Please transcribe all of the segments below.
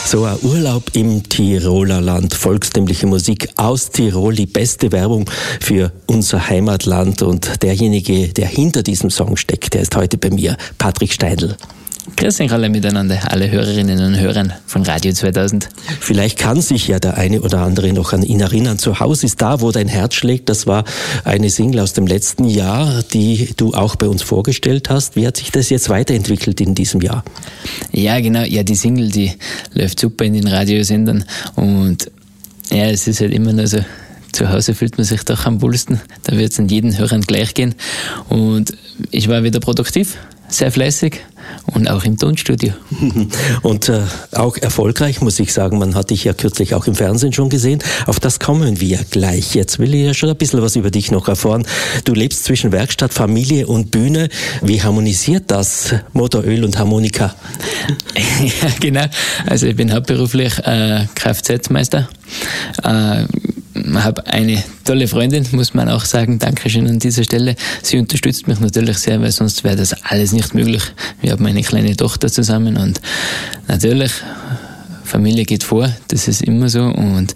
So ein Urlaub im Tiroler Land, volkstümliche Musik aus Tirol, die beste Werbung für unser Heimatland. Und derjenige, der hinter diesem Song steckt, der ist heute bei mir, Patrick Steindl. Grüß euch alle miteinander, alle Hörerinnen und Hörer von Radio 2000. Vielleicht kann sich ja der eine oder andere noch an ihn erinnern. Zu Hause ist da, wo dein Herz schlägt. Das war eine Single aus dem letzten Jahr, die du auch bei uns vorgestellt hast. Wie hat sich das jetzt weiterentwickelt in diesem Jahr? Ja, genau. Ja, die Single, die läuft super in den Radiosendern. Und ja, es ist halt immer nur so, zu Hause fühlt man sich doch am wohlsten. Da wird es an jeden Hörern gleich gehen. Und ich war wieder produktiv, sehr fleißig. Und auch im Tonstudio. Und auch erfolgreich, muss ich sagen. Man hat dich ja kürzlich auch im Fernsehen schon gesehen. Auf das kommen wir gleich. Jetzt will ich ja schon ein bisschen was über dich noch erfahren. Du lebst zwischen Werkstatt, Familie und Bühne. Wie harmonisiert das, Motoröl und Harmonika? Ja, genau. Also ich bin hauptberuflich Kfz-Meister. Habe eine tolle Freundin, muss man auch sagen. Dankeschön an dieser Stelle. Sie unterstützt mich natürlich sehr, weil sonst wäre das alles nicht möglich. Wir haben eine kleine Tochter zusammen und natürlich, Familie geht vor, das ist immer so und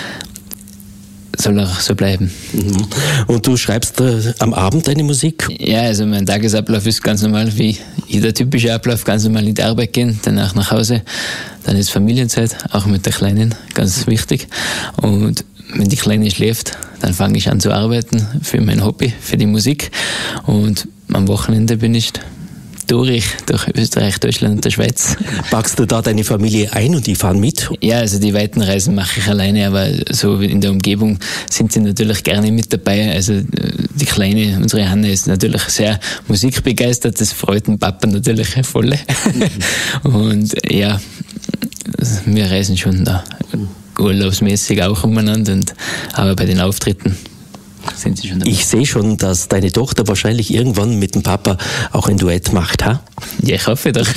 soll auch so bleiben. Und du schreibst am Abend deine Musik? Ja, also mein Tagesablauf ist ganz normal, wie jeder typische Ablauf, ganz normal in die Arbeit gehen, danach nach Hause, dann ist Familienzeit, auch mit der Kleinen, ganz wichtig. Und wenn die Kleine schläft, dann fange ich an zu arbeiten für mein Hobby, für die Musik. Und am Wochenende bin ich durch Österreich, Deutschland und der Schweiz. Packst du da deine Familie ein und die fahren mit? Ja, also die weiten Reisen mache ich alleine, aber so in der Umgebung sind sie natürlich gerne mit dabei. Also die Kleine, unsere Hanne, ist natürlich sehr musikbegeistert, das freut den Papa natürlich voll. Und ja, wir reisen schon da urlaubsmäßig auch umeinander, aber bei den Auftritten sind sie schon dabei. Ich sehe schon, dass deine Tochter wahrscheinlich irgendwann mit dem Papa auch ein Duett macht, ha? Ja, ich hoffe doch.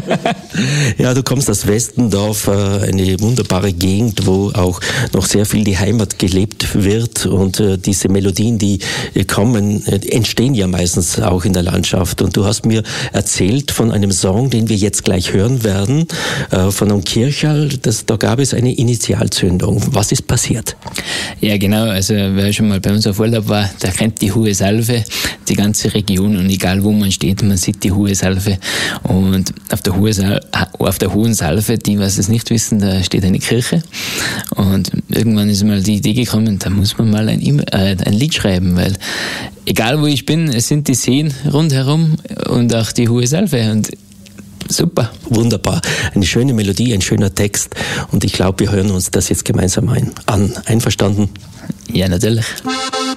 Ja, du kommst aus Westendorf, eine wunderbare Gegend, wo auch noch sehr viel die Heimat gelebt wird und diese Melodien, die kommen, entstehen ja meistens auch in der Landschaft. Und du hast mir erzählt von einem Song, den wir jetzt gleich hören werden, von einem Kircherl, da gab es eine Initialzündung. Was ist passiert? Ja, genau, also wer schon mal bei uns auf Urlaub war, der kennt die Hohe Salve, die ganze Region, und egal wo man steht, man sieht die Hohe Salve. Und auf der Hohen Salve, die, was es nicht wissen, da steht eine Kirche. Und irgendwann ist mal die Idee gekommen, da muss man mal ein Lied schreiben, weil egal wo ich bin, es sind die Seen rundherum und auch die Hohe Salve. Und super. Wunderbar. Eine schöne Melodie, ein schöner Text. Und ich glaube, wir hören uns das jetzt gemeinsam an. Einverstanden? Ja, natürlich.